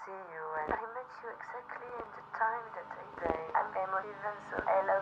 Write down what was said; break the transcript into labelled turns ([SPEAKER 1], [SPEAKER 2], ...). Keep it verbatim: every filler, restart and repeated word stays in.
[SPEAKER 1] see you, and I met you exactly in the time that I say I'm emotive, and so I love